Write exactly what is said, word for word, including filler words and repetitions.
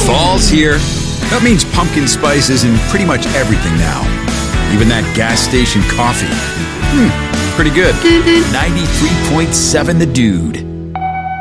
Fall's here. That means pumpkin spice is in pretty much everything now. Even that gas station coffee. Hmm, pretty good. ninety-three point seven The Dude.